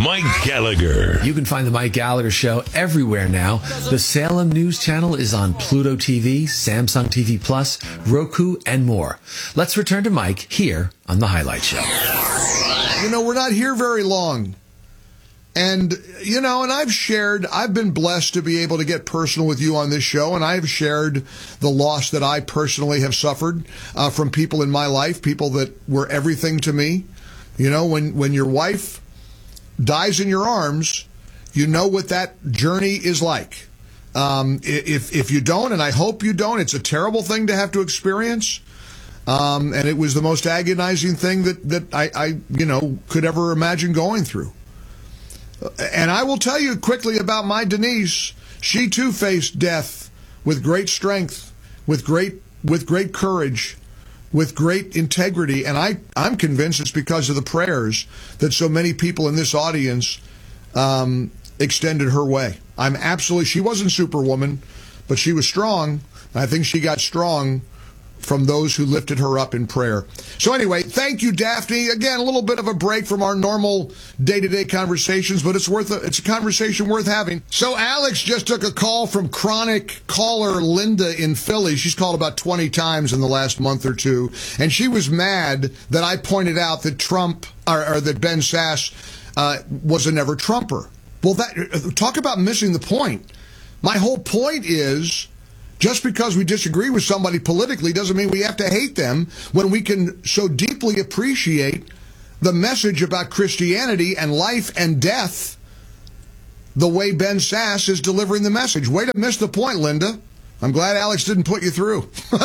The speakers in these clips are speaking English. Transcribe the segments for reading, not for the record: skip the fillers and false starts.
Mike Gallagher. You can find the Mike Gallagher Show everywhere now. The Salem News Channel is on Pluto TV, Samsung TV Plus, Roku, and more. Let's return to Mike here on The Highlight Show. You know, we're not here very long. And, you know, and I've been blessed to be able to get personal with you on this show, and I've shared the loss that I personally have suffered from people in my life, people that were everything to me. You know, when your wife dies in your arms, you know what that journey is like. If you don't, and I hope you don't, it's a terrible thing to have to experience. And it was the most agonizing thing that I could ever imagine going through. And I will tell you quickly about my Denise. She too faced death with great strength, with great courage, with great integrity. And I'm convinced it's because of the prayers that so many people in this audience extended her way. She wasn't Superwoman, but she was strong. I think she got strong from those who lifted her up in prayer. So anyway, thank you, Daphne. Again, a little bit of a break from our normal day-to-day conversations, but it's a conversation worth having. So Alex just took a call from chronic caller Linda in Philly. She's called about 20 times in the last month or two, and she was mad that I pointed out that that Ben Sasse was a never Trumper. Well, talk about missing the point. My whole point is, just because we disagree with somebody politically doesn't mean we have to hate them when we can so deeply appreciate the message about Christianity and life and death the way Ben Sasse is delivering the message. Way to miss the point, Linda. I'm glad Alex didn't put you through.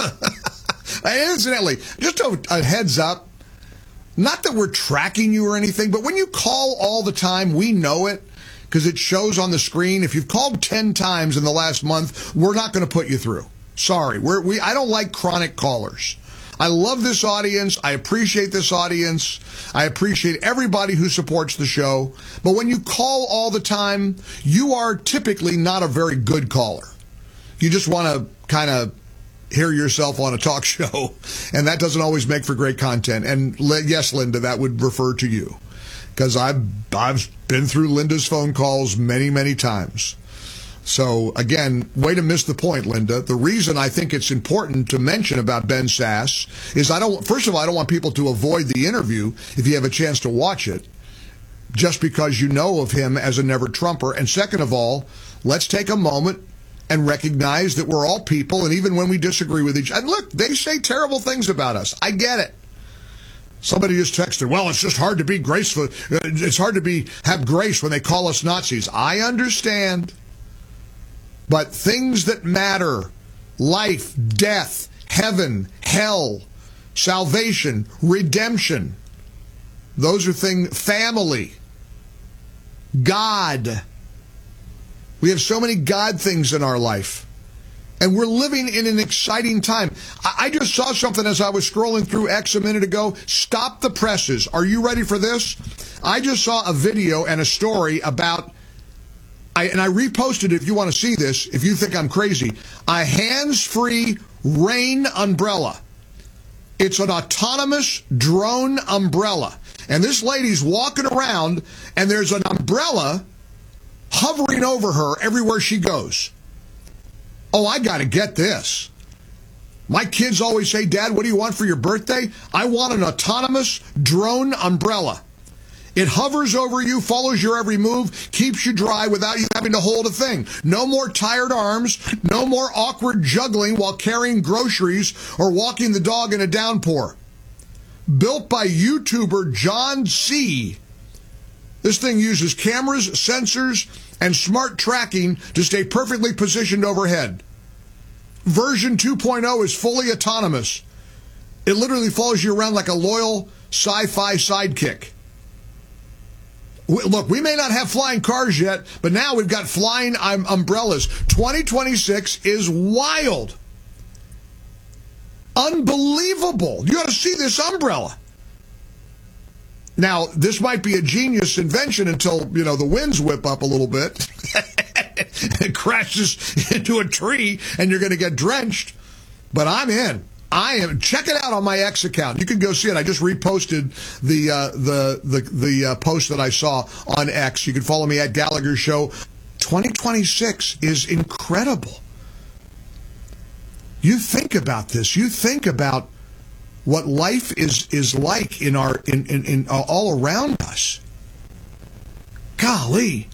Incidentally, just a heads up, not that we're tracking you or anything, but when you call all the time, we know it, because it shows on the screen. If you've called 10 times in the last month, we're not going to put you through. Sorry. I don't like chronic callers. I love this audience. I appreciate this audience. I appreciate everybody who supports the show. But when you call all the time, you are typically not a very good caller. You just want to kind of hear yourself on a talk show, and that doesn't always make for great content. And yes, Linda, that would refer to you, because I've been through Linda's phone calls many, many times. So, again, way to miss the point, Linda. The reason I think it's important to mention about Ben Sasse is first of all, I don't want people to avoid the interview if you have a chance to watch it, just because you know of him as a never Trumper. And second of all, let's take a moment and recognize that we're all people, and even when we disagree with each other, and look, they say terrible things about us. I get it. Somebody just texted, well, it's just hard to be graceful. It's hard to have grace when they call us Nazis. I understand. But things that matter, life, death, heaven, hell, salvation, redemption, those are things, family, God. We have so many God things in our life. And we're living in an exciting time. I just saw something as I was scrolling through X a minute ago. Stop the presses. Are you ready for this? I just saw a video and a story about, and I reposted it if you want to see this, if you think I'm crazy, a hands-free rain umbrella. It's an autonomous drone umbrella. And this lady's walking around, and there's an umbrella hovering over her everywhere she goes. Oh, I got to get this. My kids always say, Dad, what do you want for your birthday? I want an autonomous drone umbrella. It hovers over you, follows your every move, keeps you dry without you having to hold a thing. No more tired arms, no more awkward juggling while carrying groceries or walking the dog in a downpour. Built by YouTuber John C. This thing uses cameras, sensors, and smart tracking to stay perfectly positioned overhead. Version 2.0 is fully autonomous. It literally follows you around like a loyal sci-fi sidekick. Look, we may not have flying cars yet, but now we've got flying umbrellas. 2026 is wild. Unbelievable. You got to see this umbrella. Now, this might be a genius invention until, the winds whip up a little bit. It crashes into a tree and you're going to get drenched. But I'm in. Check it out on my X account. You can go see it. I just reposted the post that I saw on X. You can follow me at Gallagher Show. 2026 is incredible. You think about this. You think about what life is like in all around us. Golly.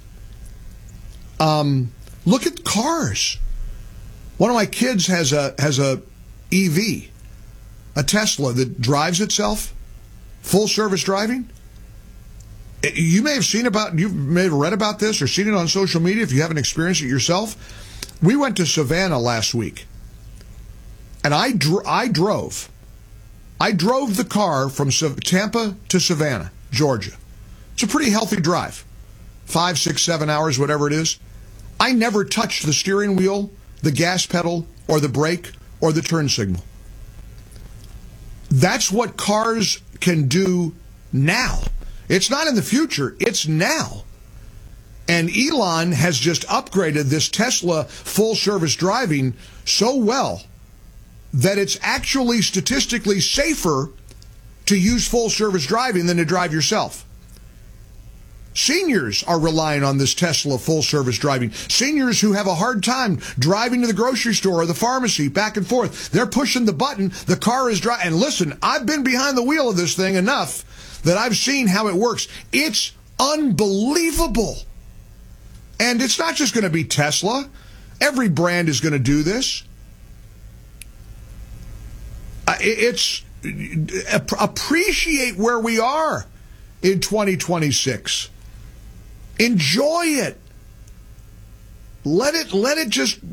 Look at cars. One of my kids has a EV, a Tesla that drives itself, full service driving. You may have read about this or seen it on social media if you haven't experienced it yourself. We went to Savannah last week, and I drove the car from Tampa to Savannah, Georgia. It's a pretty healthy drive, 5, 6, 7 hours, whatever it is. I never touched the steering wheel, the gas pedal, or the brake, or the turn signal. That's what cars can do now. It's not in the future, it's now. And Elon has just upgraded this Tesla full service driving so well that it's actually statistically safer to use full service driving than to drive yourself. Seniors are relying on this Tesla full service driving. Seniors who have a hard time driving to the grocery store or the pharmacy back and forth. They're pushing the button, the car is driving. And listen, I've been behind the wheel of this thing enough that I've seen how it works. It's unbelievable. And it's not just going to be Tesla. Every brand is going to do this. Appreciate where we are in 2026. Enjoy it. Let it just